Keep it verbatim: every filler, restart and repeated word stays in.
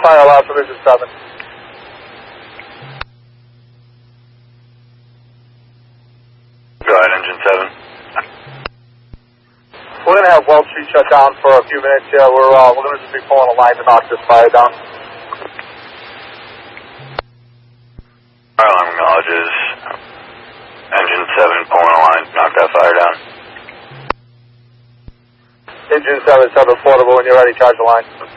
fire allowed from engine seven. Go ahead, engine seven. We're going to have Weld Street shut down for a few minutes here. We're, uh, we're going to just be pulling a line to knock this fire down. Fire alarm acknowledges. Engine seven pulling a line to knock that fire down. Engine seven seven portable, when you're ready, charge the line.